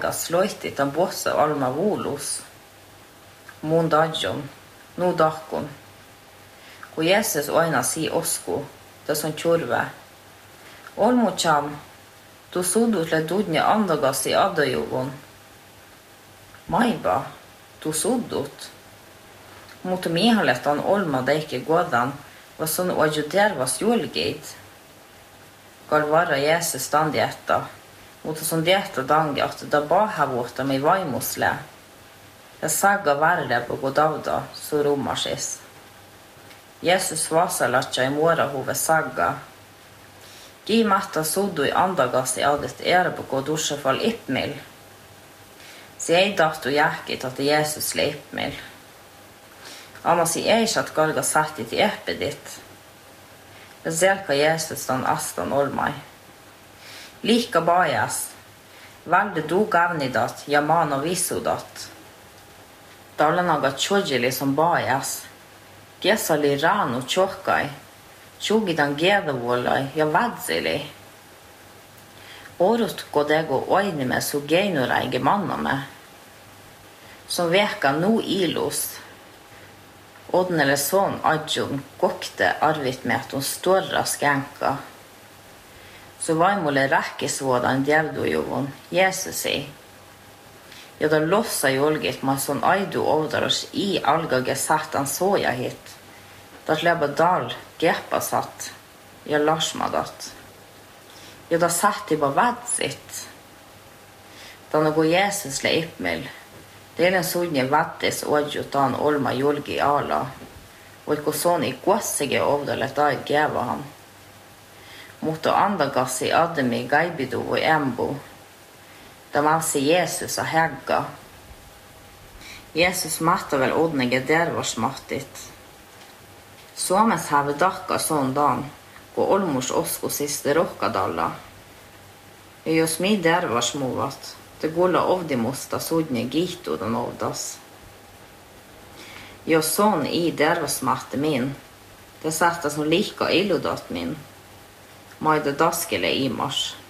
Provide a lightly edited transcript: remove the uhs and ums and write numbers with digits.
Sloitit on bossa alma vulus. Mun dadjon, nu dakkon. Kun Jesus aina si osku, tas on tjurve. Olmu cham, tu sudut le dudnja andagasi adajuvun. Maiba, tu sudut. Mutta miehalet on olma deike godan, was on ojudervas julgeit. Kalvara Jesus standjetta. Mutta som detta dangat, da bahavuota mi vaimusle. Ja sagga värre på godavda, så romarsis. Jesus vasalatja I morahuve sagga. Gi matta suddu I andagas I adet på godusjefall ipmil. Se ei dahtu jähkit, at Jesus le ipmil. Amas I eisat galga sattit I eppedit. Ja selka Jesus dan astan olmai. Lika bajas, valde du gavnidat, ja mano visudat. Talanaga tjodjeli som bajas, gesali ranu tjohkai, tjogidan gedavolai, ja vadzeli. Orut kodego oinime su geinuräige manname, som veka nu ilus, odnele son adjun kokte arvit med at hon storra skänka. Så vaimole räkkisvuodan djävdujuvun Jesusi. Jota lossa julgit ma son aidu ovdaros I algage satan soja hit. Dat leba dal gepasat ja lasmadat. Jota satti ba vadsit. Dan go Jesus le ipmil. Delen sudnje vattis odjutan olma julgi ala. Voiko soni kuossige ovdalet aid geva han. Mutta andagasi ademi gaibidu voi embu. Da valsi Jesus a hägga. Jesus matta vel odnege dervars mattit. Suomes have dakka son dan, ko olmurs osko siste rokkadalla. Ja jos mi dervars muvat, te gulla ovdimusta sudnje gihtudan ovdas. Jos son I dervars matte min, det sättas no lika illudat min. Maida daskele I mars.